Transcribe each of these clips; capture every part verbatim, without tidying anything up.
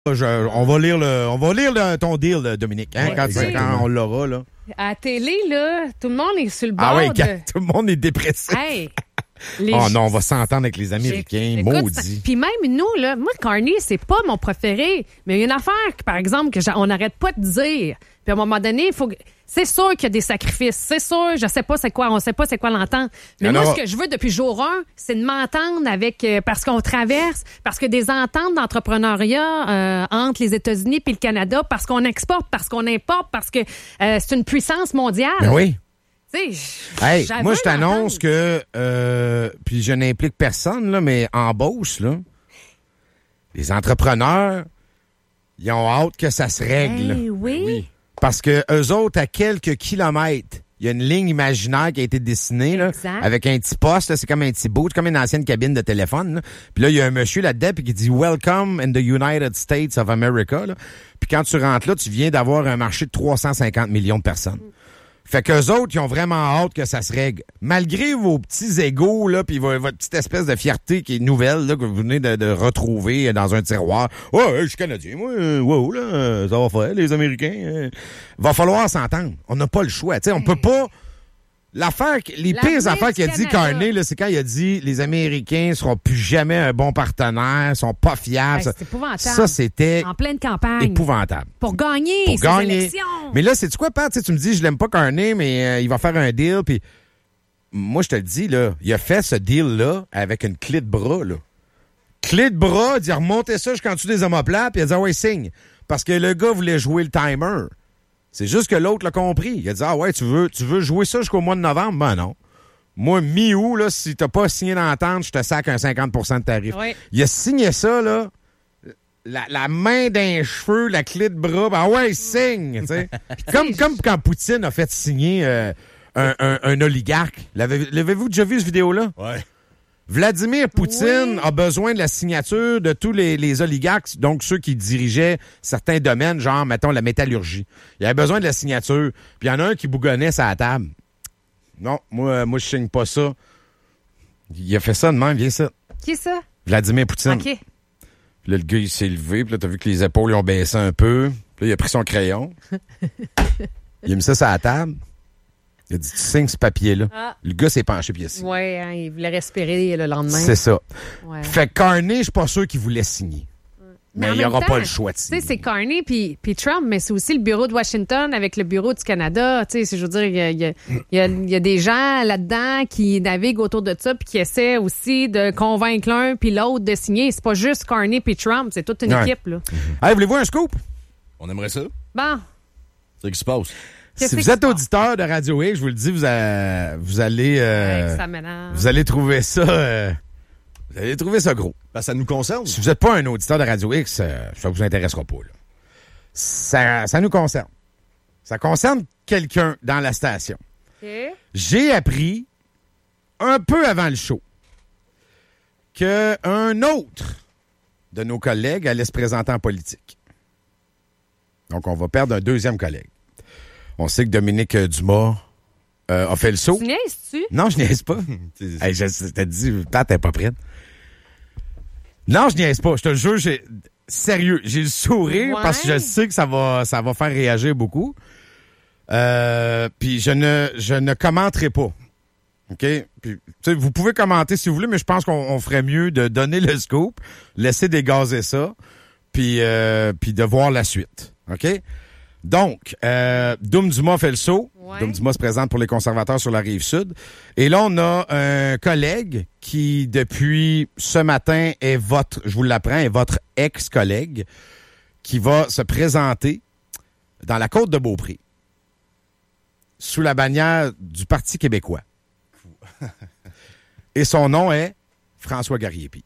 Je, on va lire le, on va lire le, ton deal, Dominique, hein, Ouais, quand, quand on l'aura, là. À la télé, là, tout le monde est sur le bord. Ah oui, de... tout le monde est dépressif. Hey, les... Oh non, on va s'entendre avec les Américains, Écoute, maudits. Puis même nous, là, moi, Carney, c'est pas mon préféré. Mais il y a une affaire, par exemple, que on n'arrête pas de dire. Puis à un moment donné, il faut que... C'est sûr qu'il y a des sacrifices. C'est sûr, je sais pas c'est quoi, on sait pas c'est quoi l'entente. Mais Alors... moi, ce que je veux depuis jour un, c'est de m'entendre avec, euh, parce qu'on traverse, parce que des ententes d'entrepreneuriat euh, entre les États-Unis et le Canada, parce qu'on exporte, parce qu'on importe, parce que euh, c'est une puissance mondiale. Ben oui. Tu sais, Hey, j'avais moi, je t'annonce l'entendre. que, euh, puis je n'implique personne, là, mais en Beauce, là, les entrepreneurs, ils ont hâte que ça se règle. Hey, oui. oui. Parce que eux autres, à quelques kilomètres, il y a une ligne imaginaire qui a été dessinée, là, Exact. avec un petit poste, là, c'est comme un petit bout, c'est comme une ancienne cabine de téléphone, là. Puis là, il y a un monsieur là-dedans puis qui dit « Welcome in the United States of America », là. Puis quand tu rentres là, tu viens d'avoir un marché de trois cent cinquante millions de personnes. Fait qu'eux autres, ils ont vraiment hâte que ça se règle. Malgré vos petits égos, là, puis votre petite espèce de fierté qui est nouvelle, là, que vous venez de, de retrouver dans un tiroir. « Oh, je suis Canadien, moi, wow, là, ça va faire, les Américains. Euh. » Va falloir s'entendre. On n'a pas le choix. Tu sais, on peut pas... L'affaire, les L'avenir pires affaires du qu'il a dit Canada. Carney, là, c'est quand il a dit les Américains seront plus jamais un bon partenaire, sont pas fiables. Hey, Ça- c'est épouvantable. Ça, c'était En pleine campagne. épouvantable. Pour gagner Pour ces gagner. élections. Mais là, c'est quoi, Pat? Tu sais, tu me dis, je l'aime pas Carney, mais euh, il va faire un deal. Puis moi, je te le dis, là, il a fait ce deal-là avec une clé de bras, là. Clé de bras, il a remonté ça jusqu'en dessous des omoplates, puis il a dit, ah ouais, signe. Parce que le gars voulait jouer le timer. C'est juste que l'autre l'a compris. Il a dit, ah ouais, tu veux, tu veux jouer ça jusqu'au mois de novembre? Ben non. Moi, mi-août, là, si t'as pas signé l'entente, je te sac un cinquante pour cent de tarif. Oui. Il a signé ça, là, la, la main d'un cheveu, la clé de bras, ben ouais, il signe, tu sais. comme, comme quand Poutine a fait signer euh, un, un, un oligarque. L'avez- L'avez-vous déjà vu, cette vidéo-là? Ouais. Vladimir Poutine Oui. a besoin de la signature de tous les, les oligarques, donc ceux qui dirigeaient certains domaines, genre, mettons, la métallurgie. Il avait besoin de la signature. Puis il y en a un qui bougonnait sur la table. Non, moi, moi je signe pas ça. Il a fait ça de même, viens ça. Qui est ça? Vladimir Poutine. OK. Puis là, le gars, il s'est levé, puis là, t'as vu que les épaules ils ont baissé un peu. Puis là, il a pris son crayon. Il a mis ça sur la table. Il a dit, tu signes ce papier-là. Ah. Le gars s'est penché, puis il a signé. Oui, hein, il voulait respirer le lendemain. C'est ça. Ouais. Fait que Carney, je suis pas sûr qu'il voulait signer. Mais, en il n'y même aura temps, pas le choix de Tu signer. sais, c'est Carney puis puis Trump, mais c'est aussi le bureau de Washington avec le bureau du Canada. Tu sais, je veux dire, il y a, il y a- il y a- il y a des gens là-dedans qui naviguent autour de ça puis qui essaient aussi de convaincre l'un puis l'autre de signer. C'est pas juste Carney puis Trump, c'est toute une Ouais. équipe, là. Hey, voulez-vous un scoop? On aimerait ça. Bon, C'est ce qui se passe. qu'est-ce Si qui vous se êtes passe? auditeur de Radio X, je vous le dis, vous, a- vous allez euh, Hey, ça m'énerve. vous allez trouver ça euh, vous allez trouver ça gros. Ben, ça nous concerne. Si vous n'êtes pas un auditeur de Radio X, euh, ça vous intéressera pas. Là. Ça, ça nous concerne. Ça concerne quelqu'un dans la station. OK. J'ai appris un peu avant le show qu'un autre de nos collègues allait se présenter en politique. Donc, on va perdre un deuxième collègue. On sait que Dominique Dumas euh, a fait le saut. Tu niaises-tu? Non, je niaise pas. Hey, je je t'ai dit, Pat, t'es pas prête. Non, je niaise pas. Je te le jure, j'ai... Sérieux, j'ai le sourire Ouais. parce que je sais que ça va, ça va faire réagir beaucoup. Euh, puis je ne, je ne commenterai pas. OK? Puis, tu sais, vous pouvez commenter si vous voulez, mais je pense qu'on on ferait mieux de donner le scoop, laisser dégazer ça, puis, euh, puis de voir la suite. OK? Donc, euh, Doum Dumas fait le saut. Ouais. Doum Dumas se présente pour les conservateurs sur la Rive-Sud. Et là, on a un collègue qui, depuis ce matin, est votre, je vous l'apprends, est votre ex-collègue qui va se présenter dans la côte de Beaupré sous la bannière du Parti québécois. Et son nom est François Garriépi.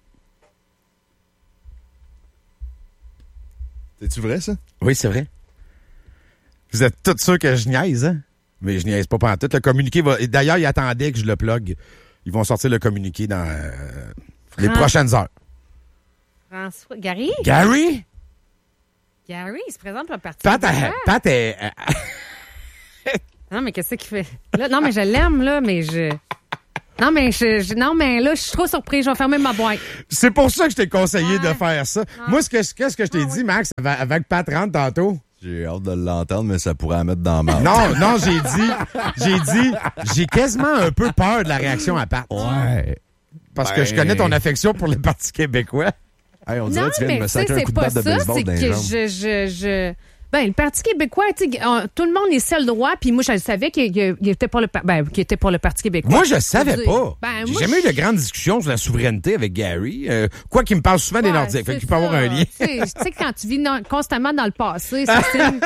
C'est-tu vrai, ça? Oui, c'est vrai. Vous êtes tous sûrs que je niaise, hein? Mais je niaise pas pantoute. Le communiqué va... et d'ailleurs, ils attendaient que je le plug. Ils vont sortir le communiqué dans euh, les Ah. prochaines heures. François. Gary? Gary? Gary, il se présente pour le parti. Pat, québécois. elle- Pat est... Non, mais qu'est-ce qu'il fait? Là, non, mais je l'aime, là, mais je. Non, mais je, je- non, mais là, je suis trop surprise. Je vais fermer ma boîte. C'est pour ça que je t'ai conseillé Ouais. de faire ça. Moi, ce que, qu'est-ce que je t'ai Ah, dit, oui. Max, avant, avant que Pat rentre tantôt? J'ai hâte de l'entendre, mais ça pourrait en mettre dans ma Non, non, j'ai dit, j'ai dit, j'ai quasiment un peu peur de la réaction à Pat. Ouais. Parce Ben- que je connais ton affection pour le Parti québécois. Hey, on dirait Non, que tu viens mais de me tu sais, sacrer un c'est coup de pas batte de ça. baseball C'est dans que les jambes. je, je, je... Ben, le Parti québécois, tu sais, on- tout le monde est seul droit, puis moi, je le savais qu'il il était pour le, par- ben, qu'il était pour le Parti québécois. Moi, je savais veux pas. dire, ben, J'ai moi, jamais je- eu de grandes discussions sur la souveraineté avec Gary. Euh, quoi qu'il me parle souvent des Ouais, Nordiques. Fait c'est qu'il peut avoir ça. un lien. Tu sais, tu sais, quand tu vis dans- constamment dans le passé, c'est signe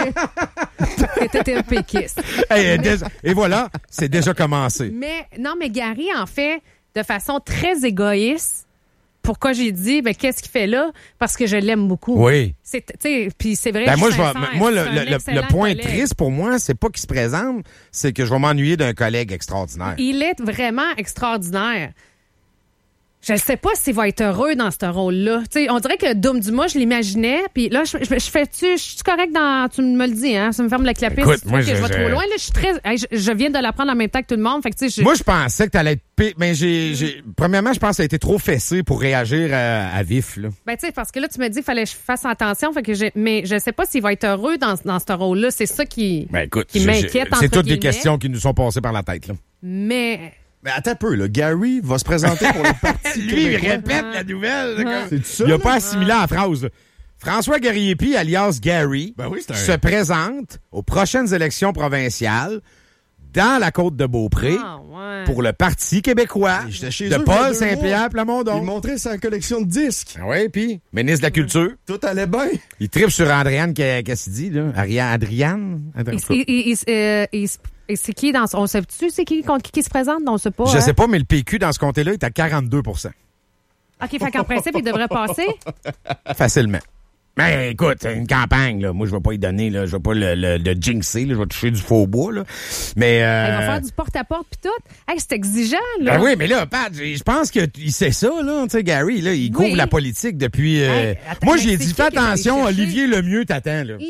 que, que t'étais un péquiste. Hey, déjà- et voilà, c'est déjà commencé. Mais, non, mais Gary, en fait, de façon très égoïste, pourquoi j'ai dit, ben, qu'est-ce qu'il fait là? Parce que je l'aime beaucoup. Oui. C'est, tu sais, puis c'est vrai, Ben je moi, suis je vais, sincère, moi, le, c'est un le- le- excellent le point collègue. triste pour moi, c'est pas qu'il se présente, c'est que je vais m'ennuyer d'un collègue extraordinaire. Il est vraiment extraordinaire. Je ne sais pas s'il va être heureux dans ce rôle-là. Tu sais, on dirait que Dom Dumas, je l'imaginais, puis là, je, je, je fais-tu, je suis correct dans, tu me le dis, hein, ça me ferme la clapette. Écoute, si tu trouves moi, que je, je- vais je- trop loin, là, je suis très, hey, je, je viens de l'apprendre en même temps que tout le monde, fait que tu sais, je- Moi, je pensais que t'allais être pire, mais j'ai, j'ai, premièrement, je pense que ça a été trop fessé pour réagir à, à vif, là. ben tu sais, parce que là, tu me dis qu'il fallait que je fasse attention, fait que j'ai, mais je sais pas s'il va être heureux dans, dans ce rôle-là, c'est ça qui, Ben, écoute, qui j'ai- m'inquiète, j'ai- entre c'est toutes des guillemets. questions qui nous sont passées par la tête, là. Mais, Mais attends un peu, là. Gary va se présenter pour le Parti Lui, il québécois. répète la nouvelle. là, comme- C'est ça, Il a là? pas assimilé la phrase. là. François Gariepi, alias Gary, Ben oui, c'est un- se présente aux prochaines élections provinciales dans la côte de Beaupré ah, ouais. pour le Parti québécois J'étais chez de eux il y a Paul deux Saint-Pierre mois. Il Plamondon. montrait sa collection de disques. Ah oui, puis ministre de la Culture. Tout allait bien. Il tripe sur Andréane Ca- Cassidy, là. Ariane, Adriane? Adri- Il- il- il- il- euh, il se- et c'est qui dans ce- on sait-tu c'est qui contre qui, qui se présente? On sait pas. Je hein? sais pas, mais le P Q dans ce comté-là est à quarante-deux pour cent. OK, fait qu'en principe, il devrait passer. Facilement. Mais écoute, c'est une campagne, là. Moi, je vais pas y donner, là. Je vais pas le, le, le jinxer, là. Je vais toucher du faux bois, là. Mais, euh... Il va faire du porte-à-porte puis tout. Hey, c'est exigeant, là. Ben oui, mais là, Pat, je pense qu'il sait ça, là. Tu sais, Gary, là, il couvre Oui. la politique depuis... euh, Hey, attends, Moi, mais j'ai c'est dit, qui fais qui va aller attention, chercher? Olivier Lemieux t'attend, là.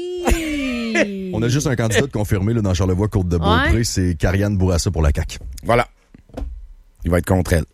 Hi. On a juste un candidat de confirmé là, dans Charlevoix-Côte-de-Beaupré, Ouais. c'est Karianne Bourassa pour la C A Q. Voilà. Il va être contre elle.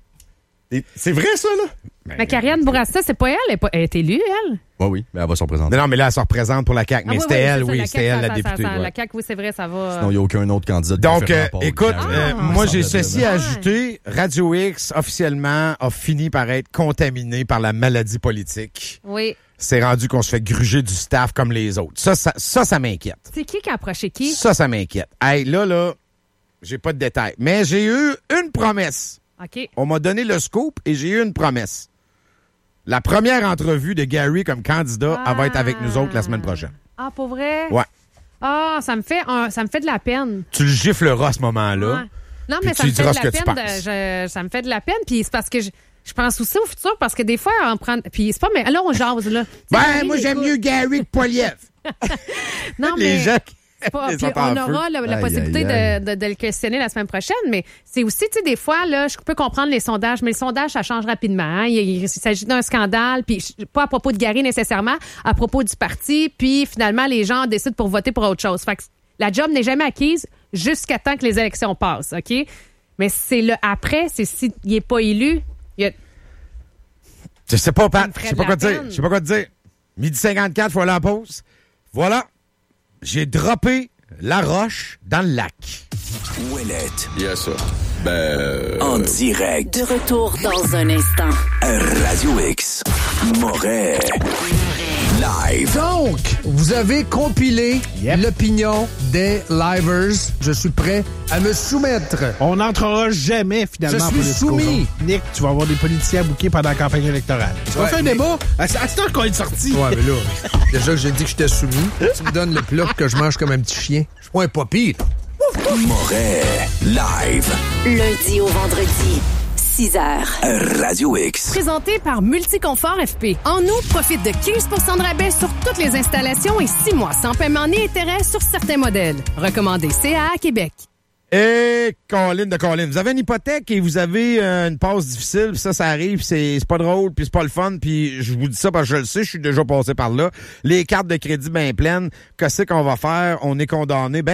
Et c'est vrai, ça, là? Mais Karianne Bourassa, c'est pas elle. Elle est, pas- elle est élue, elle. Oui, oui, mais elle va se représenter. Non, non, mais là, elle se représente pour la C A Q. Mais Ah, c'était oui, elle, c'est ça, oui, la c'était C A Q, elle, ça- la ça- députée. ça- ouais. La C A Q, oui, c'est vrai, ça va. Sinon, il n'y a aucun autre candidat de Donc, confirmé euh, à part écoute, Karianne. euh, Ah, moi, j'ai semblablement. ceci à ajouter. Radio X, officiellement, a fini par être contaminé par la maladie politique. Oui. C'est rendu qu'on se fait gruger du staff comme les autres. Ça, ça, ça, ça m'inquiète. C'est qui qui a approché qui? Ça, ça m'inquiète. Hey, là, là, j'ai pas de détails. Mais j'ai eu une promesse. OK. On m'a donné le scoop et j'ai eu une promesse. La première entrevue de Gary comme candidat, elle va être avec nous autres la semaine prochaine. Ah, pour vrai? Ouais. Ah, ça me fait un- ça me fait de la peine. Tu le gifleras à ce moment-là. Ouais. Non, Puis mais ça tu me fait diras de ce la que tu peine. penses. de- je- ça me fait de la peine. Puis c'est parce que je, je pense aussi au futur parce que des fois, on prend. Puis c'est pas. Mais là, on jase, là. Tu sais, Ben, Gary, moi, j'aime écoute, mieux Gary que Poiliev. Non, Les mais. gens qui- c'est pas- ils puis sont en on feu. aura la, la Aïe, possibilité aïe, aïe. De, de, de le questionner la semaine prochaine, mais c'est aussi, tu sais, des fois, là, je peux comprendre les sondages, mais les sondages, ça change rapidement. Hein. Il, il- il s'agit d'un scandale, puis je- pas à propos de Gary nécessairement, à propos du parti, puis finalement, les gens décident pour voter pour autre chose. Fait que la job n'est jamais acquise jusqu'à temps que les élections passent, OK? Mais c'est le après, c'est s'il n'est pas élu, il y a... Je sais pas, Ça Pat. me ferait Je sais pas de quoi la te dire. peine. Je sais pas quoi te dire. Midi cinquante-quatre, faut aller à la pause. Voilà. J'ai droppé la roche dans le lac. Ouellette. Yes, sir. Ben, euh, En direct. De retour dans un instant. Radio X. Moret. Live. Donc, vous avez compilé l'opinion des livers. Je suis prêt à me soumettre. On n'entrera jamais, finalement, Je en suis politique soumis. aujourd'hui. Nick, tu vas avoir des politiciens à bouquer pendant la campagne électorale. Tu vas Ouais, faire un mais- débat? À, à cette heure qu'on est sorti. Ouais, mais là, déjà que j'ai dit que j'étais soumis, tu me donnes le plat que je mange comme un petit chien. Je suis pas un papy. Moret. Live. Lundi au vendredi, six heures. Radio X. Présenté par Multiconfort F P. En août, profite de quinze pour cent de rabais sur toutes les installations et six mois sans paiement ni intérêt sur certains modèles. Recommandé C A A Québec. Et Colin de Colin, vous avez une hypothèque et vous avez euh, une passe difficile, puis ça, ça arrive, puis c'est c'est pas drôle, puis c'est pas le fun, puis je vous dis ça parce que je le sais, je suis déjà passé par là. Les cartes de crédit bien pleines, qu'est-ce qu'on va faire? On est condamné? Ben non.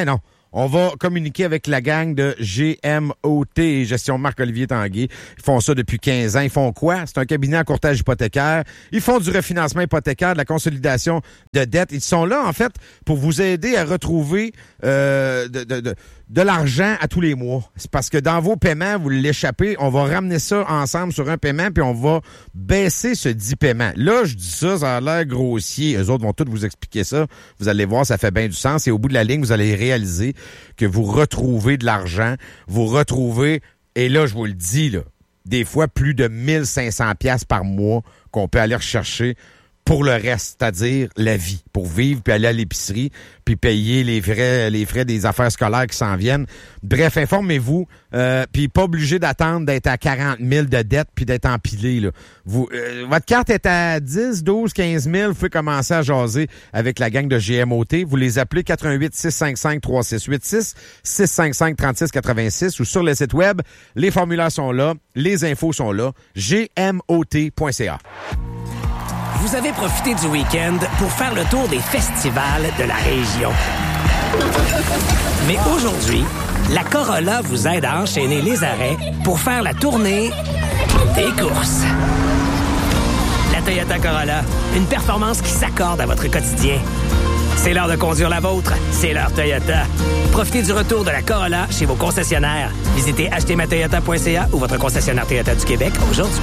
on va communiquer avec la gang de G M O T, Gestion Marc-Olivier Tanguay. Ils font ça depuis quinze ans. Ils font quoi? C'est un cabinet en courtage hypothécaire. Ils font du refinancement hypothécaire, de la consolidation de dettes. Ils sont là, en fait, pour vous aider à retrouver euh, de, de, de, de l'argent à tous les mois. C'est parce que dans vos paiements, vous l'échappez, on va ramener ça ensemble sur un paiement, puis on va baisser ce dit paiement. Là, je dis ça, ça a l'air grossier. Eux autres vont tous vous expliquer ça. Vous allez voir, ça fait bien du sens. Et au bout de la ligne, vous allez réaliser que vous retrouvez de l'argent, vous retrouvez, et là, je vous le dis, là, des fois plus de mille cinq cents dollars par mois qu'on peut aller rechercher pour le reste, c'est-à-dire la vie, pour vivre, puis aller à l'épicerie, puis payer les frais les frais des affaires scolaires qui s'en viennent. Bref, informez-vous, euh, puis pas obligé d'attendre d'être à quarante mille de dette puis d'être empilé. Là. Vous, euh, votre carte est à dix, douze, quinze mille, vous pouvez commencer à jaser avec la gang de G M O T. Vous les appelez quatre un huit, six cinq cinq, trois six huit six, six cinq cinq, trois six huit six ou sur le site web. Les formulaires sont là, les infos sont là, g m o t point c a. Vous avez profité du week-end pour faire le tour des festivals de la région. Mais aujourd'hui, la Corolla vous aide à enchaîner les arrêts pour faire la tournée des courses. La Toyota Corolla, une performance qui s'accorde à votre quotidien. C'est l'heure de conduire la vôtre, c'est l'heure Toyota. Profitez du retour de la Corolla chez vos concessionnaires. Visitez acheter ma toyota point c a ou votre concessionnaire Toyota du Québec aujourd'hui.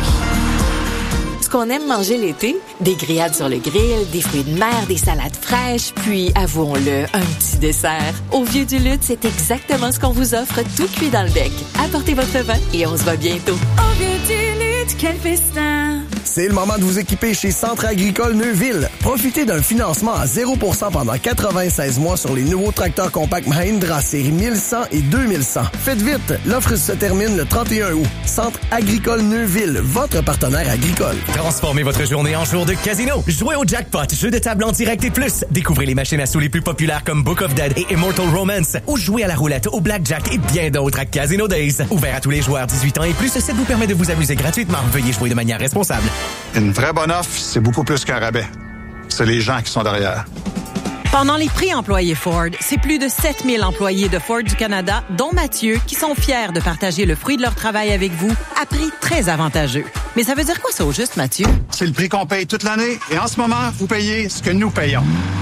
Ce qu'on aime manger l'été, des grillades sur le grill, des fruits de mer, des salades fraîches, puis, avouons-le, un petit dessert. Au Vieux du Lutte, c'est exactement ce qu'on vous offre, tout cuit dans le bec. Apportez votre vin et on se voit bientôt. Au Vieux du Lutte, quel festin! C'est le moment de vous équiper chez Centre agricole Neuville. Profitez d'un financement à zéro pour cent pendant quatre-vingt-seize mois sur les nouveaux tracteurs compacts Mahindra série mille cent et deux mille cent. Faites vite, l'offre se termine le trente et un août. Centre agricole Neuville, votre partenaire agricole. Transformez votre journée en jour de casino. Jouez au jackpot, jeu de table en direct et plus. Découvrez les machines à sous les plus populaires comme Book of Dead et Immortal Romance. Ou jouez à la roulette, au blackjack et bien d'autres à Casino Days. Ouvert à tous les joueurs dix-huit ans et plus, ça vous permet de vous amuser gratuitement. Veuillez jouer de manière responsable. Une vraie bonne offre, c'est beaucoup plus qu'un rabais. C'est les gens qui sont derrière. Pendant les prix employés Ford, c'est plus de sept mille employés de Ford du Canada, dont Mathieu, qui sont fiers de partager le fruit de leur travail avec vous à prix très avantageux. Mais ça veut dire quoi ça au juste, Mathieu? C'est le prix qu'on paye toute l'année et en ce moment, vous payez ce que nous payons.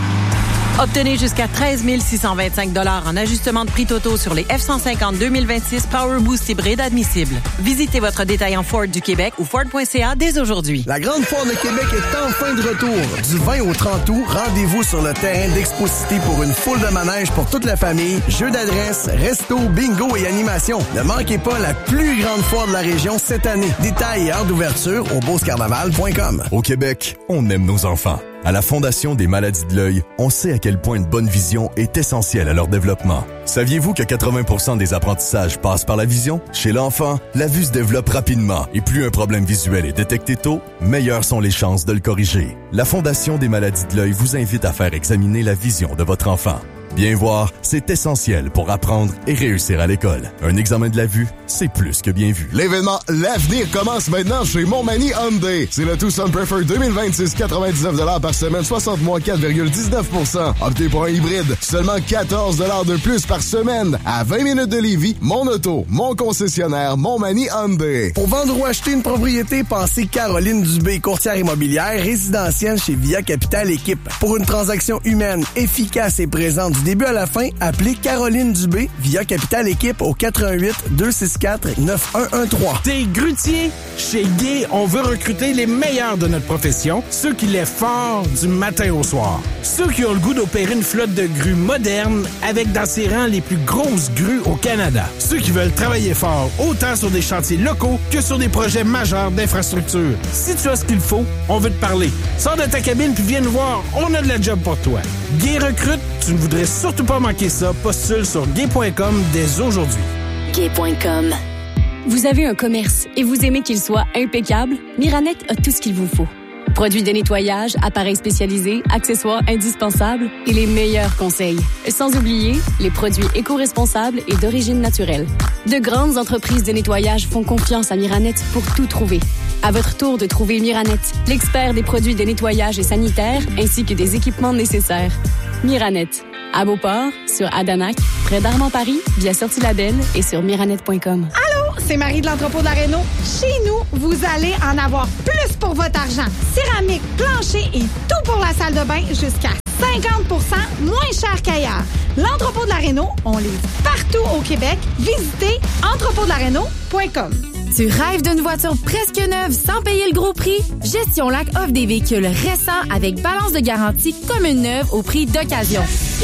Obtenez jusqu'à treize mille six cent vingt-cinq dollars en ajustement de prix totaux sur les F cent cinquante deux mille vingt-six Power Boost hybride admissibles. Visitez votre détaillant Ford du Québec ou Ford point c a dès aujourd'hui. La Grande Foire de Québec est enfin de retour. Du vingt au trente août, rendez-vous sur le terrain d'Expo-Cité pour une foule de manèges pour toute la famille, jeux d'adresse, resto, bingo et animation. Ne manquez pas la plus grande foire de la région cette année. Détails et heures d'ouverture au beauce carnaval point com. Au Québec, on aime nos enfants. À la Fondation des maladies de l'œil, on sait à quel point une bonne vision est essentielle à leur développement. Saviez-vous que quatre-vingts pour cent des apprentissages passent par la vision? Chez l'enfant, la vue se développe rapidement et plus un problème visuel est détecté tôt, meilleures sont les chances de le corriger. La Fondation des maladies de l'œil vous invite à faire examiner la vision de votre enfant. Bien voir, c'est essentiel pour apprendre et réussir à l'école. Un examen de la vue, c'est plus que bien vu. L'événement L'Avenir commence maintenant chez Montmagny Hyundai. C'est le Tucson Prefer deux mille vingt-six, quatre-vingt-dix-neuf dollars par semaine, soixante mois, quatre virgule dix-neuf pour cent. Optez pour un hybride, seulement quatorze dollars de plus par semaine. À vingt minutes de Lévis, mon auto, mon concessionnaire, Montmagny Hyundai. Pour vendre ou acheter une propriété, pensez Caroline Dubé, courtière immobilière résidentielle chez Via Capital Équipe. Pour une transaction humaine, efficace et présente du début à la fin, appelez Caroline Dubé via Capital Équipe au quatre un huit, deux six quatre, neuf un un trois. T'es grutier? Chez Guy, on veut recruter les meilleurs de notre profession, ceux qui lèvent fort du matin au soir. Ceux qui ont le goût d'opérer une flotte de grues modernes avec dans ses rangs les plus grosses grues au Canada. Ceux qui veulent travailler fort autant sur des chantiers locaux que sur des projets majeurs d'infrastructure. Si tu as ce qu'il faut, on veut te parler. Sors de ta cabine puis viens nous voir, on a de la job pour toi. Guy recrute, tu ne voudrais surtout pas manquer ça. Postule sur gay point com dès aujourd'hui. gay point com. Vous avez un commerce et vous aimez qu'il soit impeccable? Miranet a tout ce qu'il vous faut. Produits de nettoyage, appareils spécialisés, accessoires indispensables et les meilleurs conseils. Sans oublier les produits éco-responsables et d'origine naturelle. De grandes entreprises de nettoyage font confiance à Miranet pour tout trouver. À votre tour de trouver Miranet, l'expert des produits de nettoyage et sanitaire ainsi que des équipements nécessaires. Miranet, À Beauport, sur Adanac, près d'Armand-Paris, via Sortie Label et sur Miranet point com. Allô, c'est Marie de l'entrepôt de la Réno. Chez nous, vous allez en avoir plus pour votre argent. Céramique, plancher et tout pour la salle de bain jusqu'à cinquante pour cent moins cher qu'ailleurs. L'entrepôt de la Réno, on livre partout au Québec. Visitez entrepôt de la réno point com. Tu rêves d'une voiture presque neuve sans payer le gros prix? Gestion Lac offre des véhicules récents avec balance de garantie comme une neuve au prix d'occasion.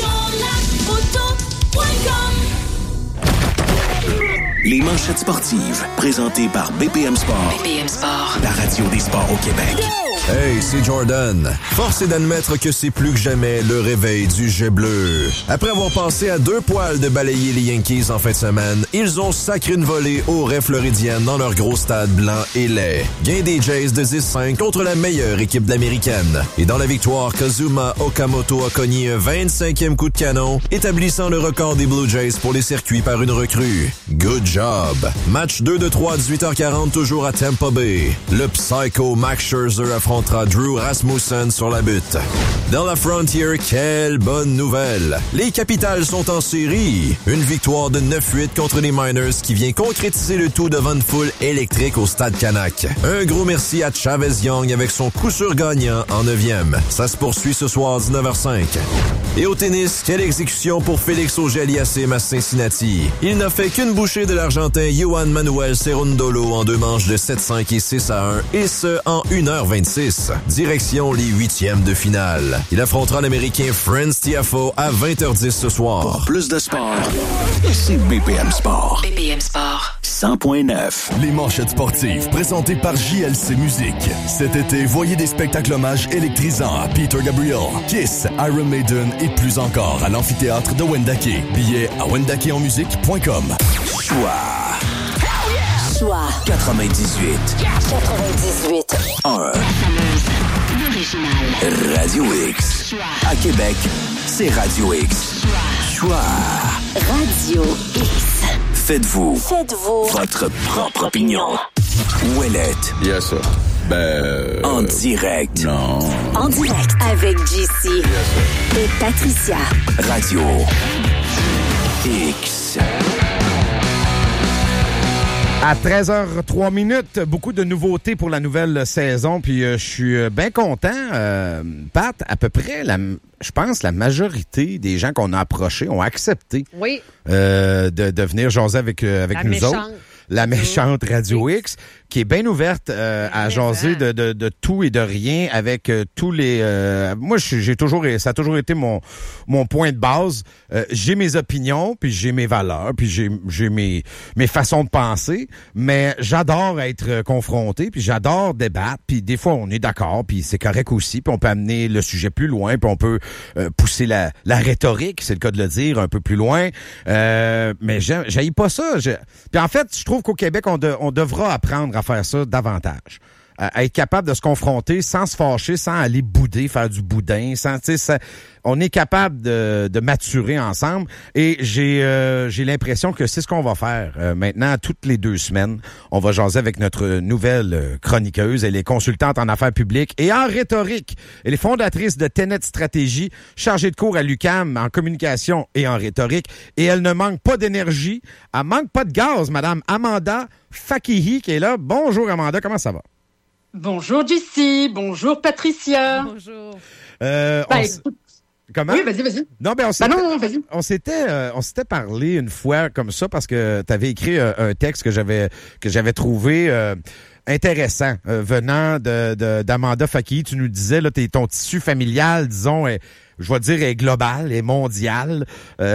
Les manchettes sportives, présentées par B P M Sport. B P M Sport. La radio des sports au Québec. Hey, c'est Jordan. Force est d'admettre que c'est plus que jamais le réveil du jet bleu. Après avoir passé à deux poils de balayer les Yankees en fin de semaine, ils ont sacré une volée aux raies floridiennes dans leur gros stade blanc et laid. Gain des Jays de dix cinq contre la meilleure équipe de l'américaine. Et dans la victoire, Kazuma Okamoto a cogné un vingt-cinquième coup de canon, établissant le record des Blue Jays pour les circuits par une recrue. Good job. Match deux de trois à dix-huit heures quarante toujours à Tampa Bay. Le psycho Max Scherzer affrontera Drew Rasmussen sur la butte. Dans la Frontier, quelle bonne nouvelle! Les Capitals sont en série. Une victoire de neuf huit contre les Miners qui vient concrétiser le tout devant une foule électrique au Stade Canac. Un gros merci à Chavez Young avec son coup sûr gagnant en neuvième. Ça se poursuit ce soir à dix-neuf heures cinq. Et au tennis, quelle exécution pour Félix Auger-Aliassime à Cincinnati. Il n'a fait qu'une bouchée de l'Argentin Juan Manuel Cerundolo en deux manches de sept cinq et six à un, et ce en une heure vingt-six. Direction les huitièmes de finale. Il affrontera l'Américain Franz Tiafoe à vingt heures dix ce soir. Pour plus de sport, c'est B P M Sport. B P M Sport. cent point neuf. Les manchettes sportives présentées par J L C Musique. Cet été, voyez des spectacles hommages électrisants à Peter Gabriel, Kiss, Iron Maiden et plus encore à l'amphithéâtre de Wendake. Billets à wendake en musique point com. Choix. Choix. quatre-vingt-dix-huit. quatre-vingt-dix-huit. un. Radio X. À Québec, c'est Radio X. Choix. Radio X. Faites-vous. Faites-vous. Votre propre opinion. Ouellette. Yes, sir. Ben... En direct. Non. En direct avec J C. Yes, sir. Et Patricia. Radio X. À treize heures trois minutes, beaucoup de nouveautés pour la nouvelle saison, puis euh, je suis bien content. Euh, Pat, à peu près, la, je pense la majorité des gens qu'on a approchés ont accepté oui. euh, de, de venir jaser avec, euh, avec la nous méchante. autres. La méchante Radio oui. X, qui est bien ouverte euh, à jaser de, de, de tout et de rien avec euh, tous les... Euh, moi, j'ai toujours, ça a toujours été mon, mon point de base. Euh, j'ai mes opinions, puis j'ai mes valeurs, puis j'ai, j'ai mes, mes façons de penser, mais j'adore être confronté, puis j'adore débattre, puis des fois, on est d'accord, puis c'est correct aussi, puis on peut amener le sujet plus loin, puis on peut euh, pousser la, la rhétorique, c'est le cas de le dire, un peu plus loin. Euh, mais j'haïs pas ça. Je... Puis en fait, je trouve qu'au Québec, on, de, on devra apprendre à faire ça davantage. À être capable de se confronter sans se fâcher, sans aller bouder, faire du boudin, sans, tu sais, ça, on est capable de, de maturer ensemble. Et j'ai, euh, j'ai l'impression que c'est ce qu'on va faire euh, maintenant toutes les deux semaines. On va jaser avec notre nouvelle chroniqueuse. Elle est consultante en affaires publiques et en rhétorique. Elle est fondatrice de Tenet Stratégie, chargée de cours à l'U Q A M en communication et en rhétorique. Et elle ne manque pas d'énergie. Elle manque pas de gaz, Madame Amanda Fakihi qui est là. Bonjour Amanda, comment ça va? Bonjour Jessie, bonjour Patricia. Bonjour. Euh, bah, s... Comment? Oui, vas-y, vas-y. Non, ben on s'était, bah non, vas-y. On s'était, euh, on s'était parlé une fois comme ça parce que tu avais écrit un, un texte que j'avais que j'avais trouvé euh, intéressant euh, venant de, de d'Amanda Fakihi. Tu nous disais là, t'es, ton tissu familial, disons. Est, je vais dire, est global, est mondial. Euh,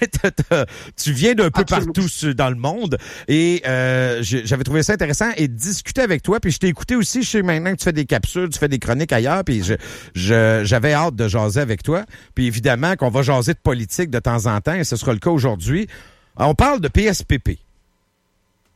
tu viens d'un peu Absolument. partout dans le monde. Et euh, j'avais trouvé ça intéressant et de discuter avec toi. Puis je t'ai écouté aussi. Je sais maintenant que tu fais des capsules, tu fais des chroniques ailleurs. Puis je, je, j'avais hâte de jaser avec toi. Puis évidemment qu'on va jaser de politique de temps en temps. Et ce sera le cas aujourd'hui. On parle de P S P P. P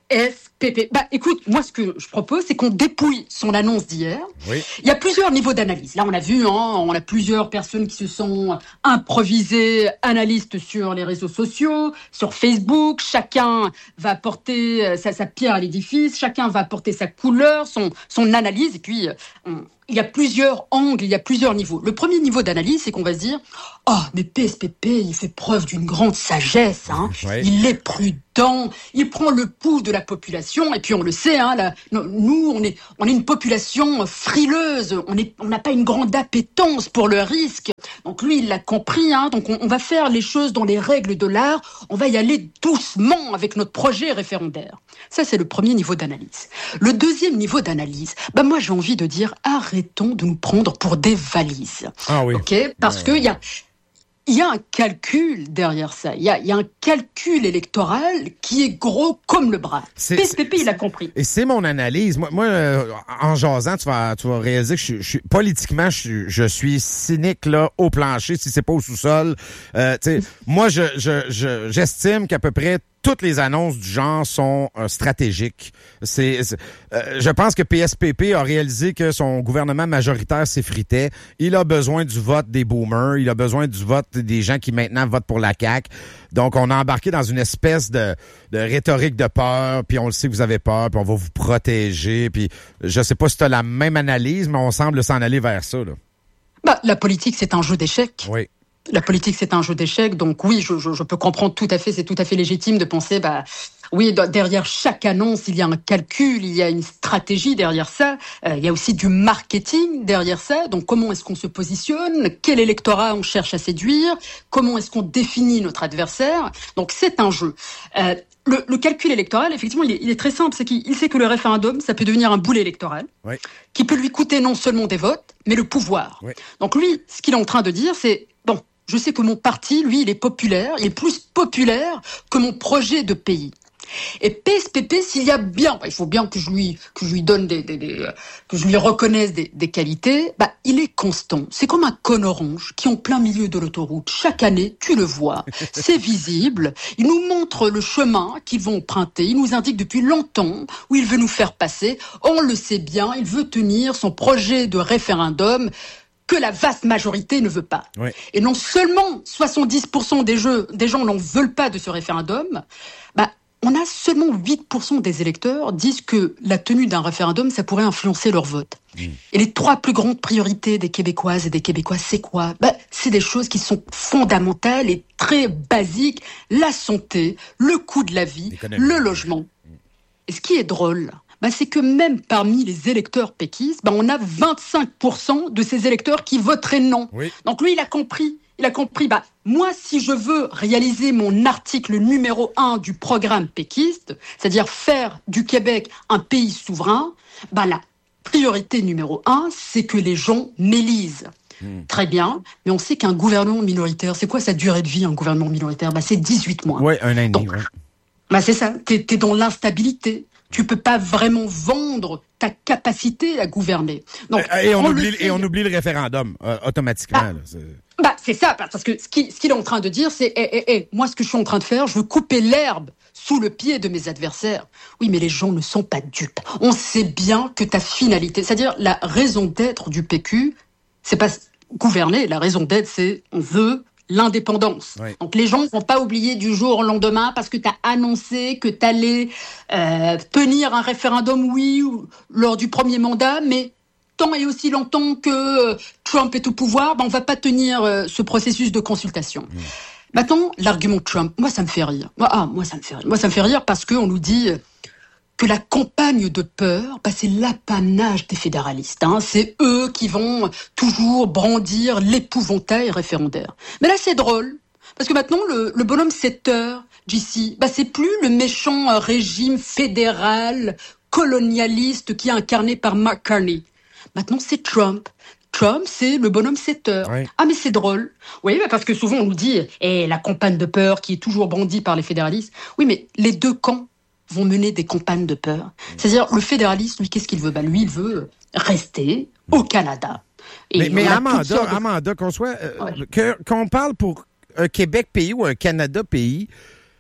S P P. Bah, écoute, moi, ce que je propose, c'est qu'on dépouille son annonce d'hier. Oui. Il y a plusieurs niveaux d'analyse. Là, on a vu, hein, on a plusieurs personnes qui se sont improvisées analystes sur les réseaux sociaux, sur Facebook. Chacun va apporter sa, sa pierre à l'édifice. Chacun va apporter sa couleur, son, son analyse. Et puis, on, il y a plusieurs angles, il y a plusieurs niveaux. Le premier niveau d'analyse, c'est qu'on va se dire « Oh, mais P S P P, il fait preuve d'une grande sagesse. Hein. Oui. Il est prudent, il prend le pouls de la population. » Et puis, on le sait, hein, là, nous, on est, on est une population frileuse. On est, on n'a pas une grande appétence pour le risque. Donc, lui, il l'a compris. Hein. Donc, on, on va faire les choses dans les règles de l'art. On va y aller doucement avec notre projet référendaire. Ça, c'est le premier niveau d'analyse. Le deuxième niveau d'analyse, bah, moi, j'ai envie de dire « Arrêtons de nous prendre pour des valises. » Ah oui. OK ? Parce que il y a... Il y a un calcul derrière ça. Il y a, il y a un calcul électoral qui est gros comme le bras. C'est- P S P P, il a compris. Et c'est mon analyse. Moi, moi euh, en jasant, tu vas, tu vas réaliser que je, suis- je suis politiquement, je, suis- je suis cynique là au plancher, si c'est pas au sous-sol. Euh, tu sais, moi, je, je, je, j'estime qu'à peu près toutes les annonces du genre sont euh, stratégiques. C'est, c'est- euh, je pense que P S P P a réalisé que son gouvernement majoritaire s'effritait. Il a besoin du vote des boomers. Il a besoin du vote des gens qui maintenant votent pour la C A Q. Donc, on a embarqué dans une espèce de, de rhétorique de peur, puis on le sait que vous avez peur, puis on va vous protéger. Puis je sais pas si tu as la même analyse, mais on semble s'en aller vers ça, là. Bah, la politique, c'est un jeu d'échecs. Oui. La politique, c'est un jeu d'échecs. Donc oui, je, je, je peux comprendre tout à fait, c'est tout à fait légitime de penser, bah, oui, de- derrière chaque annonce, il y a un calcul, il y a une stratégie derrière ça. Euh, il y a aussi du marketing derrière ça. Donc comment est-ce qu'on se positionne? Quel électorat on cherche à séduire? Comment est-ce qu'on définit notre adversaire? Donc c'est un jeu. Euh, le, le calcul électoral, effectivement, il est, il est très simple. C'est qu'il il sait que le référendum, ça peut devenir un boulet électoral Oui. qui peut lui coûter non seulement des votes, mais le pouvoir. Oui. Donc lui, ce qu'il est en train de dire, c'est, bon, je sais que mon parti, lui, il est populaire, il est plus populaire que mon projet de pays. Et P S P P, s'il y a bien, bah, il faut bien que je lui, que je lui donne des, des, des euh, que je lui reconnaisse des, des qualités, bah, il est constant. C'est comme un cône orange qui est en plein milieu de l'autoroute. Chaque année, tu le vois. C'est visible. Il nous montre le chemin qu'ils vont emprunter. Il nous indique depuis longtemps où il veut nous faire passer. On le sait bien. Il veut tenir son projet de référendum que la vaste majorité ne veut pas. Oui. Et non seulement soixante-dix pour cent des, jeux, des gens n'en veulent pas de ce référendum, bah, on a seulement huit pour cent des électeurs disent que la tenue d'un référendum, ça pourrait influencer leur vote. Mmh. Et les trois plus grandes priorités des Québécoises et des Québécois, c'est quoi? Bah, c'est des choses qui sont fondamentales et très basiques. La santé, le coût de la vie, L'économie. le logement. Et ce qui est drôle, bah, c'est que même parmi les électeurs péquistes, bah, on a vingt-cinq pour cent de ces électeurs qui voteraient non. Oui. Donc lui, il a compris. Il a compris, bah, moi, si je veux réaliser mon article numéro un du programme péquiste, c'est-à-dire faire du Québec un pays souverain, bah, la priorité numéro un, c'est que les gens m'élisent. Mmh. Très bien, mais on sait qu'un gouvernement minoritaire, c'est quoi sa durée de vie, un gouvernement minoritaire? Bah, c'est dix-huit mois. Oui, un an et demi. Donc, Ouais. bah, c'est ça, t'es, t'es dans l'instabilité. Tu peux pas vraiment vendre ta capacité à gouverner. Donc, Et on, on oublie, le sait. et on oublie le référendum, euh, automatiquement. Ah. là. C'est- Bah, c'est ça, parce que ce qu'il, ce qu'il est en train de dire, c'est, hé, hé, hé, moi, ce que je suis en train de faire, je veux couper l'herbe sous le pied de mes adversaires. Oui, mais les gens ne sont pas dupes. On sait bien que ta finalité, c'est-à-dire la raison d'être du P Q, c'est pas gouverner, la raison d'être, c'est on veut l'indépendance. Oui. Donc les gens ne vont pas oublier du jour au lendemain parce que tu as annoncé que tu allais euh, tenir un référendum, oui, ou- lors du premier mandat, mais tant et aussi longtemps que euh, Trump est au pouvoir, ben, on va pas tenir euh, ce processus de consultation. Mmh. Maintenant, l'argument Trump, moi ça me fait rire. Moi, ah, moi ça me fait rire. Moi ça me fait rire parce qu'on nous dit que la campagne de peur, bah, c'est l'apanage des fédéralistes. Hein. C'est eux qui vont toujours brandir l'épouvantail référendaire. Mais là, c'est drôle. Parce que maintenant, le, le bonhomme sept heures, J C, bah, c'est plus le méchant euh, régime fédéral, colonialiste qui est incarné par Mark Carney. Maintenant, c'est Trump. Trump, c'est le bonhomme sept heures. Oui. Ah, mais c'est drôle. Oui, bah, parce que souvent, on nous dit, eh, la campagne de peur qui est toujours brandie par les fédéralistes. Oui, mais les deux camps vont mener des campagnes de peur. C'est-à-dire, le fédéraliste, lui, qu'est-ce qu'il veut? Bah, lui, il veut rester au Canada. Et Mais, mais on a Amanda, toutes sortes de- Amanda, qu'on soit, euh, Ouais. que, qu'on parle pour un Québec pays ou un Canada pays,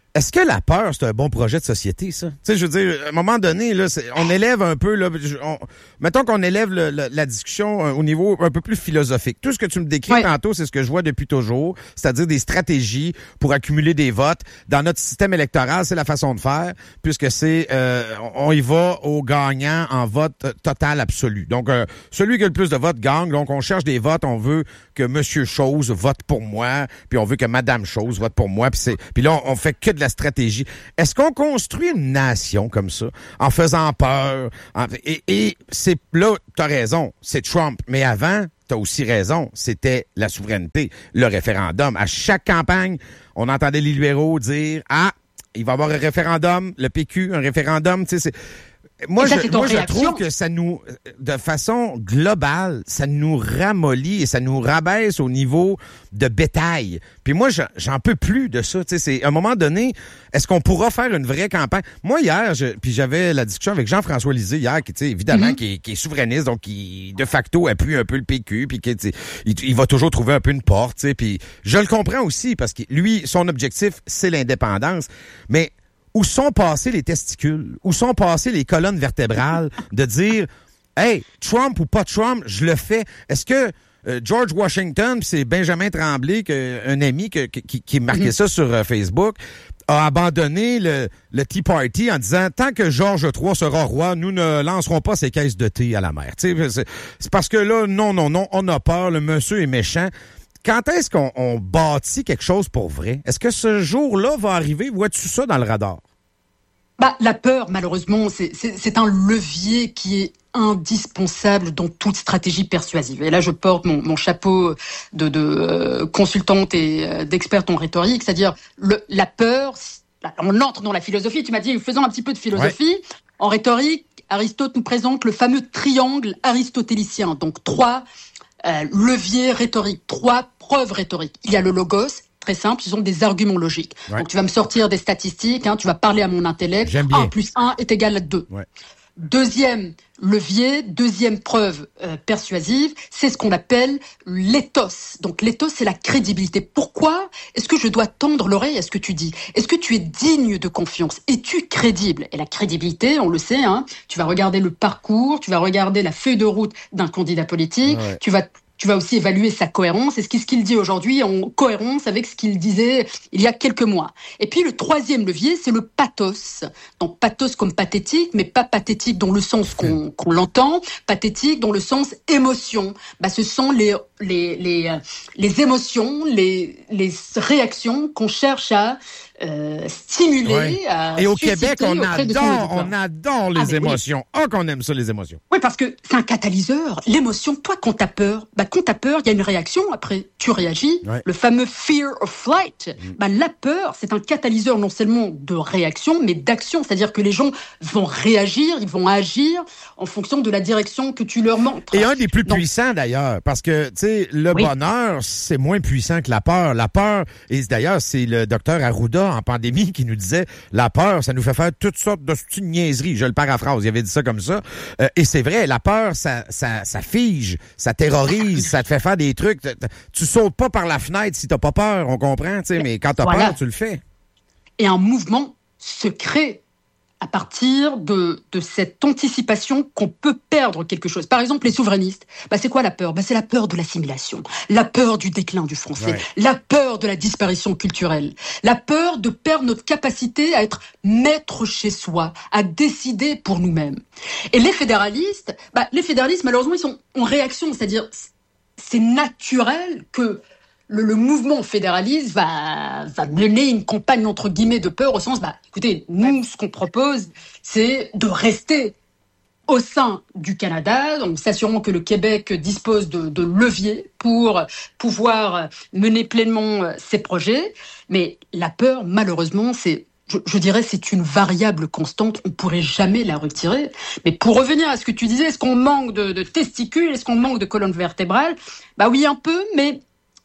Est-ce que la peur, c'est un bon projet de société, ça? Tu sais, je veux dire, à un moment donné, là, c'est, on élève un peu, là, on, mettons qu'on élève le, le, la discussion au niveau un peu plus philosophique. Tout ce que tu me décris ouais. tantôt, c'est ce que je vois depuis toujours, c'est-à-dire des stratégies pour accumuler des votes. Dans notre système électoral, c'est la façon de faire, puisque c'est, euh, on y va au gagnant en vote total absolu. Donc, euh, celui qui a le plus de votes gagne. Donc, on cherche des votes, on veut que Monsieur Chose vote pour moi, puis on veut que Madame Chose vote pour moi, puis c'est, puis là, on, on fait que de la stratégie. Est-ce qu'on construit une nation comme ça, en faisant peur? En, et, et c'est là, t'as raison, c'est Trump. Mais avant, t'as aussi raison, c'était la souveraineté, le référendum. À chaque campagne, on entendait les libéraux dire « Ah, il va y avoir un référendum, le P Q, un référendum. » Tu sais, c'est... Moi, ça, je, moi je trouve que ça nous, de façon globale, ça nous ramollit et ça nous rabaisse au niveau de bétail. Puis moi, j'en peux plus de ça. Tu sais, c'est à un moment donné, est-ce qu'on pourra faire une vraie campagne? Moi, hier, je, puis j'avais la discussion avec Jean-François Lisée hier, qui, tu sais, évidemment, mm-hmm. qui, est, qui est souverainiste, donc qui, de facto, appuie un peu le P Q, puis qui, tu sais, il, il va toujours trouver un peu une porte, tu sais, puis je le comprends aussi, parce que lui, son objectif, c'est l'indépendance. Mais où sont passés les testicules? Où sont passées les colonnes vertébrales de dire « Hey, Trump ou pas Trump, je le fais. » Est-ce que euh, George Washington, c'est Benjamin Tremblay, que, un ami que, qui, qui marquait ça sur euh, Facebook, a abandonné le, le Tea Party en disant « Tant que George trois sera roi, nous ne lancerons pas ces caisses de thé à la mer. » C'est, c'est parce que là, non, non, non, on a peur, le monsieur est méchant. Quand est-ce qu'on on bâtit quelque chose pour vrai? Est-ce que ce jour-là va arriver? Vois-tu ça dans le radar? Bah, la peur, malheureusement, c'est, c'est, c'est un levier qui est indispensable dans toute stratégie persuasive. Et là, je porte mon, mon chapeau de, de euh, consultante et euh, d'experte en rhétorique, c'est-à-dire le, la peur, on entre dans la philosophie, tu m'as dit, faisons un petit peu de philosophie. Ouais. En rhétorique, Aristote nous présente le fameux triangle aristotélicien, donc trois euh, leviers rhétoriques, trois preuves rhétoriques. Il y a le logos, très simple, ce sont des arguments logiques. Ouais. Donc tu vas me sortir des statistiques, hein, tu vas parler à mon intellect. un plus un est égal à deux. Ouais. Deuxième levier, deuxième preuve euh, persuasive, c'est ce qu'on appelle l'éthos. Donc l'éthos, c'est la crédibilité. Pourquoi est-ce que je dois tendre l'oreille à ce que tu dis? Est-ce que tu es digne de confiance? Es-tu crédible? Et la crédibilité, on le sait, hein, tu vas regarder le parcours, tu vas regarder la feuille de route d'un candidat politique, ouais. tu vas Tu vas aussi évaluer sa cohérence. Est-ce qu'il, ce qu'il dit aujourd'hui en cohérence avec ce qu'il disait il y a quelques mois? Et puis le troisième levier, c'est le pathos. Donc pathos comme pathétique, mais pas pathétique dans le sens qu'on, qu'on l'entend, pathétique dans le sens émotion. Bah, ce sont les les les les émotions, les les réactions qu'on cherche à Euh, stimuler. Ouais. À Et au Québec, on adore, on adore les ah, émotions. Ah, oh, qu'on aime ça, les émotions. Oui, parce que c'est un catalyseur. L'émotion, toi, quand t'as peur, bah, quand t'as peur, il y a une réaction. Après, tu réagis. Ouais. Le fameux fear of flight. Mmh. Bah, la peur, c'est un catalyseur non seulement de réaction, mais d'action. C'est-à-dire que les gens vont réagir, ils vont agir en fonction de la direction que tu leur montres. Et un des plus Donc, puissants, d'ailleurs, parce que, tu sais, le oui. bonheur, c'est moins puissant que la peur. La peur, et d'ailleurs, c'est le docteur Arruda en pandémie qui nous disait la peur, ça nous fait faire toutes sortes de petites niaiseries. Je le paraphrase, il avait dit ça comme ça. Euh, et c'est vrai, la peur, ça, ça, ça fige, ça terrorise, ça te fait faire des trucs. Tu sautes pas par la fenêtre si t'as pas peur, on comprend, tu sais, mais quand t'as voilà. peur, tu le fais. Et un mouvement se crée à partir de, de cette anticipation qu'on peut perdre quelque chose. Par exemple, les souverainistes, bah, c'est quoi la peur? Bah, c'est la peur de l'assimilation, la peur du déclin du français, ouais. la peur de la disparition culturelle, la peur de perdre notre capacité à être maître chez soi, à décider pour nous-mêmes. Et les fédéralistes, bah, les fédéralistes, malheureusement, ils sont en réaction, c'est-à-dire c'est naturel que Le, le mouvement fédéraliste va, va mener une campagne entre guillemets de peur au sens, bah, écoutez, nous, ce qu'on propose, c'est de rester au sein du Canada, donc s'assurant que le Québec dispose de, de leviers pour pouvoir mener pleinement ses projets. Mais la peur, malheureusement, c'est Je, je dirais c'est une variable constante, on pourrait jamais la retirer. Mais pour revenir à ce que tu disais, est-ce qu'on manque de, de testicules, est-ce qu'on manque de colonne vertébrale? Bah oui, un peu, mais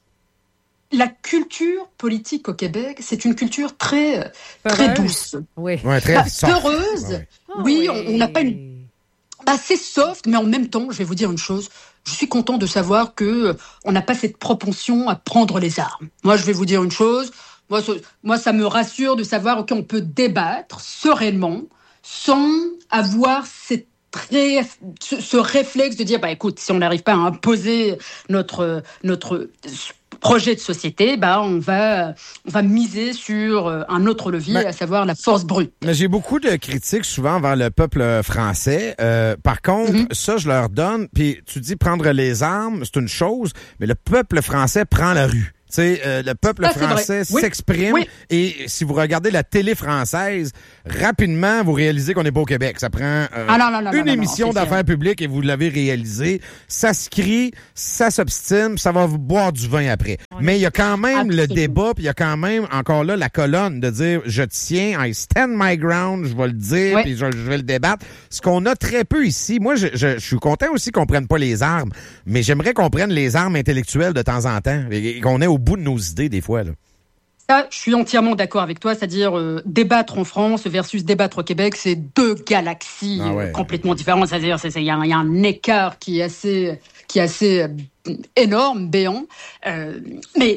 la culture politique au Québec, c'est une culture très, très douce. Oui. Ouais, très bah, peureuse. Ouais. Oui, on n'a pas une... Bah, c'est soft, mais en même temps, je vais vous dire une chose. Je suis content de savoir que on n'a pas cette propension à prendre les armes. Moi, je vais vous dire une chose. Moi, ça, moi, ça me rassure de savoir qu'on peut débattre sereinement sans avoir cette Très, ce, ce réflexe de dire, bah écoute, si on n'arrive pas à imposer notre notre projet de société, bah on va on va miser sur un autre levier, mais, à savoir la force brute. Mais j'ai beaucoup de critiques souvent envers le peuple français. Euh, par contre, mm-hmm. ça je leur donne. Puis tu dis prendre les armes, c'est une chose, mais le peuple français prend la rue. Tu sais, euh, le peuple ah, français oui. s'exprime oui. et si vous regardez la télé française, rapidement, vous réalisez qu'on n'est pas au Québec. Ça prend euh, ah, non, non, non, une non, émission non, non, d'affaires publiques et vous l'avez réalisé. Ça se crie, ça s'obstine, ça va vous boire du vin après. Mais il y a quand même Absolument. le débat, puis il y a quand même encore là la colonne de dire « je tiens, I stand my ground », je vais le dire, oui. puis je, je vais le débattre. Ce qu'on a très peu ici, moi, je, je, je suis content aussi qu'on prenne pas les armes, mais j'aimerais qu'on prenne les armes intellectuelles de temps en temps et, et qu'on ait au bout de nos idées des fois, là. Ça, je suis entièrement d'accord avec toi, c'est-à-dire euh, débattre en France versus débattre au Québec, c'est deux galaxies ah ouais. euh, complètement différentes. C'est-à-dire, il y, y a un écart qui est assez, qui est assez euh, énorme, béant. Euh, mais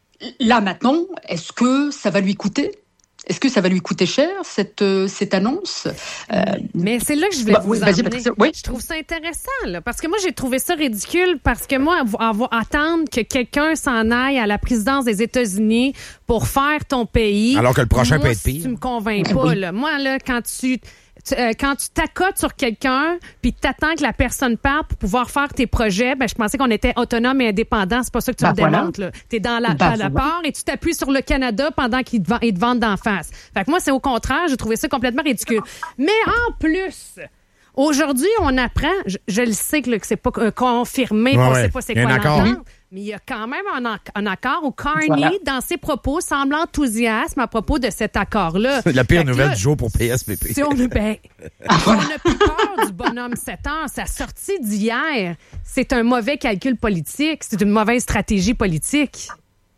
là maintenant, est-ce que ça va lui coûter ? Est-ce que ça va lui coûter cher, cette, euh, cette annonce? Euh, Mais c'est là que je voulais bah, vous oui, emmener. Oui. Je trouve ça intéressant, là, parce que moi, j'ai trouvé ça ridicule, parce que moi, avoir, attendre que quelqu'un s'en aille à la présidence des États-Unis pour faire ton pays... Alors que le prochain moi, peut être pire. Tu me convaincs pas, là. Moi, là, quand tu... Tu, euh, quand tu t'accotes sur quelqu'un puis que t'attends que la personne parte pour pouvoir faire tes projets, ben je pensais qu'on était autonome et indépendant. C'est pas ça que tu ben me voilà. démontres. Là. T'es dans la, ben la part et tu t'appuies sur le Canada pendant qu'ils te, ils te vendent d'en face. Fait que moi, c'est au contraire. J'ai trouvé ça complètement ridicule. Mais en plus... Aujourd'hui, on apprend, je, je le sais que, là, que c'est pas euh, confirmé, ouais, on ouais. sait pas c'est quoi l'entente, mais il y a quand même un, un accord où Carney, voilà. dans ses propos, semble enthousiaste à propos de cet accord-là. C'est la pire nouvelle là, du jour pour P S P P. Si on, ben, on n'a plus peur du bonhomme sept heures. Sa sortie d'hier, c'est un mauvais calcul politique, c'est une mauvaise stratégie politique.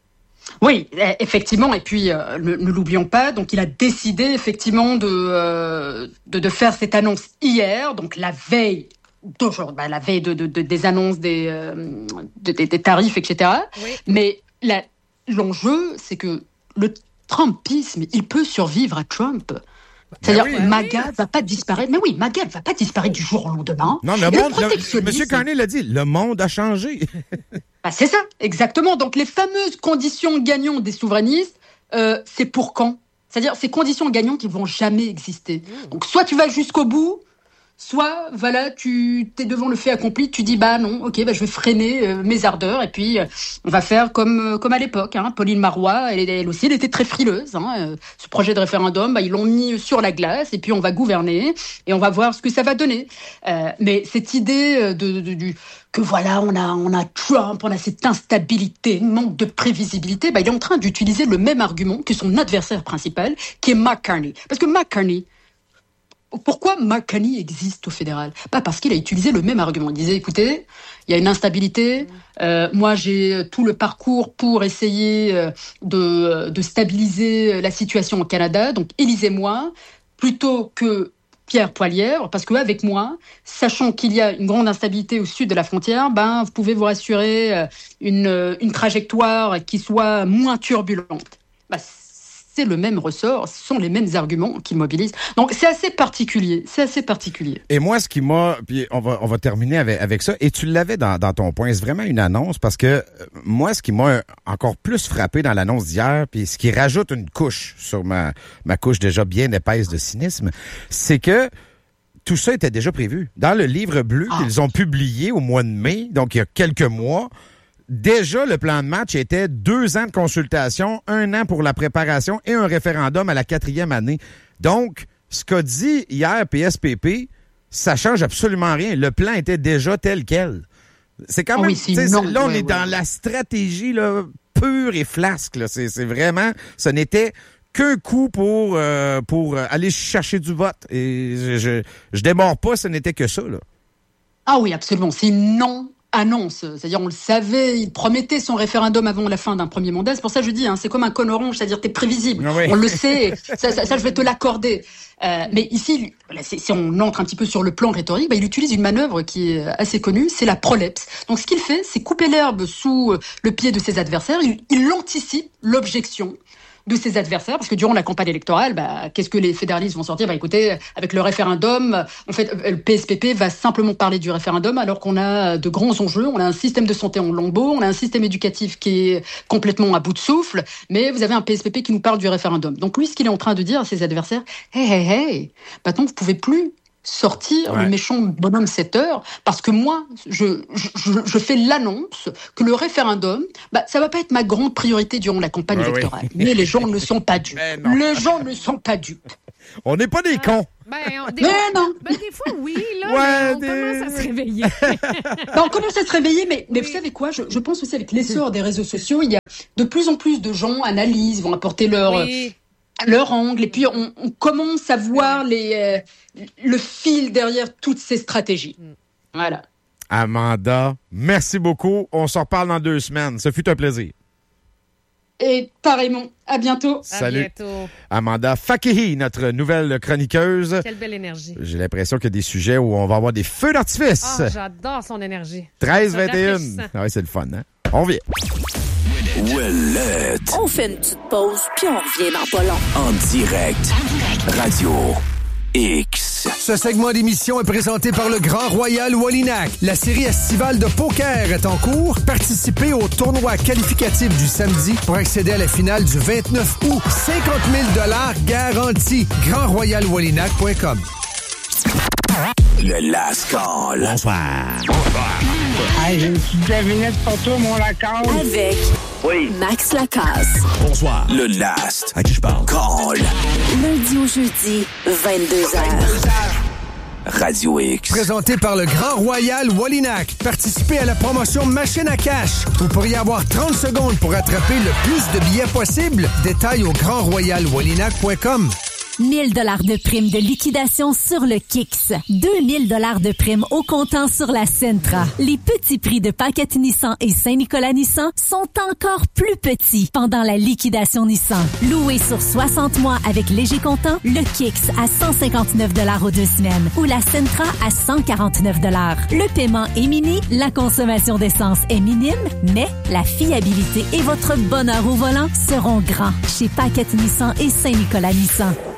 Oui, effectivement, et puis euh, ne, ne l'oublions pas, donc il a décidé effectivement de, euh, de, de faire cette annonce hier, donc la veille d'aujourd'hui, bah, la veille de, de, de, des annonces des, euh, de, des, des tarifs, et cetera. Oui. Mais la, l'enjeu, c'est que le Trumpisme, il peut survivre à Trump. C'est-à-dire, oui, MAGA ne va pas disparaître. Mais oui, MAGA ne va pas disparaître du jour au lendemain. Non, le monde, le, M. Carney l'a dit, le monde a changé. Bah, c'est ça, exactement. Donc, les fameuses conditions gagnantes des souverainistes, euh, c'est pour quand ? C'est-à-dire, ces conditions gagnantes qui ne vont jamais exister. Donc, soit tu vas jusqu'au bout, soit, voilà, tu es devant le fait accompli, tu dis, bah non, ok, bah, je vais freiner euh, mes ardeurs, et puis euh, on va faire comme, euh, comme à l'époque. Hein. Pauline Marois, elle, elle aussi, elle était très frileuse. Hein. Euh, ce projet de référendum, bah, ils l'ont mis sur la glace, et puis on va gouverner, et on va voir ce que ça va donner. Euh, mais cette idée de, de, de, du... que voilà, on a, on a Trump, on a cette instabilité, manque de prévisibilité, bah, il est en train d'utiliser le même argument que son adversaire principal, qui est Mark Carney. Parce que Mark Carney, pourquoi Mark Carney existe au fédéral ? Pas parce qu'il a utilisé le même argument. Il disait, écoutez, il y a une instabilité, euh, moi j'ai tout le parcours pour essayer de, de stabiliser la situation au Canada, donc élisez-moi, plutôt que Pierre Poilievre, parce qu'avec moi, sachant qu'il y a une grande instabilité au sud de la frontière, ben, vous pouvez vous rassurer une, une trajectoire qui soit moins turbulente. Ben, c'est le même ressort, ce sont les mêmes arguments qui mobilisent. Donc, c'est assez particulier, c'est assez particulier. Et moi, ce qui m'a... Puis on va, on va terminer avec, avec ça, et tu l'avais dans, dans ton point, c'est vraiment une annonce, parce que euh, moi, ce qui m'a encore plus frappé dans l'annonce d'hier, puis ce qui rajoute une couche sur ma, ma couche déjà bien épaisse de cynisme, c'est que tout ça était déjà prévu. Dans le livre bleu ah. qu'ils ont publié au mois de mai, donc il y a quelques mois, déjà, le plan de match était deux ans de consultation, un an pour la préparation et un référendum à la quatrième année. Donc, ce qu'a dit hier P S P P, ça change absolument rien. Le plan était déjà tel quel. C'est quand même... Oh oui, non, là, on ouais, est ouais. dans la stratégie là, pure et flasque. Là. C'est, c'est vraiment... Ce n'était qu'un coup pour, euh, pour aller chercher du vote. Et je, je, je démords pas, ce n'était que ça. Là. Ah oui, absolument. C'est non... annonce, c'est-à-dire on le savait, il promettait son référendum avant la fin d'un premier mandat, c'est pour ça que je dis, hein, c'est comme un cône orange, c'est-à-dire t'es prévisible, oui. on le sait, ça, ça, ça je vais te l'accorder. Euh, mais ici, si on entre un petit peu sur le plan rhétorique, bah, il utilise une manœuvre qui est assez connue, c'est la prolepse. Donc ce qu'il fait, c'est couper l'herbe sous le pied de ses adversaires, il, il anticipe l'objection de ses adversaires, parce que durant la campagne électorale, bah, qu'est-ce que les fédéralistes vont sortir? Bah, écoutez, avec le référendum, en fait, le P S P P va simplement parler du référendum, alors qu'on a de grands enjeux. On a un système de santé en lambeaux, on a un système éducatif qui est complètement à bout de souffle, mais vous avez un P S P P qui nous parle du référendum. Donc lui, ce qu'il est en train de dire à ses adversaires, hey, hey, hey, maintenant vous pouvez plus sortir ouais. le méchant bonhomme sept heures, parce que moi, je, je, je fais l'annonce que le référendum, bah, ça va pas être ma grande priorité durant la campagne ouais, électorale. Oui. Mais les gens ne sont pas dupes. Les gens ne sont pas dupes. On n'est pas des ah. cons. Ben, on, des, mais non. Ben, des fois, oui, là, ouais, on des... commence à se réveiller. ben, on commence à se réveiller, mais, mais oui. vous savez quoi, je, je pense aussi avec l'essor des réseaux sociaux, il y a de plus en plus de gens analysent, vont apporter leur... Oui. leur angle, et puis on, on commence à voir les, euh, le fil derrière toutes ces stratégies. Voilà. Amanda, merci beaucoup. On s'en reparle dans deux semaines. Ce fut un plaisir. Et pareillement, à bientôt. Salut. À bientôt. Amanda Fakehi, notre nouvelle chroniqueuse. Quelle belle énergie. J'ai l'impression qu'il y a des sujets où on va avoir des feux d'artifice. Ah, oh, j'adore son énergie. treize vingt et un. Ah oui, c'est le fun, hein? On vient. Ouellette. On fait une petite pause, puis on revient dans pas long. En direct. Radio X. Ce segment d'émission est présenté par le Grand Royal Wallinac. La série estivale de poker est en cours. Participez au tournoi qualificatif du samedi pour accéder à la finale du vingt-neuf août. cinquante mille dollars garantis. grand royal wallinac point com. Le Last Call. Bonsoir. Bonsoir. Hey, j'ai une petite devinette pour toi, mon Lacasse. Avec oui. Max Lacasse. Bonsoir. Le Last. À qui je parle? Call. Lundi au jeudi, vingt-deux heures. Radio X. Présenté par le Grand Royal Wallinac. Participez à la promotion Machine à cash. Vous pourriez avoir trente secondes pour attraper le plus de billets possible. Détails au grand royal wallinac point com. mille dollars de prime de liquidation sur le Kicks. deux mille dollars de prime au comptant sur la Sentra. Les petits prix de Paquette Nissan et Saint-Nicolas Nissan sont encore plus petits pendant la liquidation Nissan. Loué sur soixante mois avec léger comptant, le Kicks à cent cinquante-neuf dollars aux deux semaines ou la Sentra à cent quarante-neuf dollars. Le paiement est mini, la consommation d'essence est minime, mais la fiabilité et votre bonheur au volant seront grands chez Paquette Nissan et Saint-Nicolas Nissan.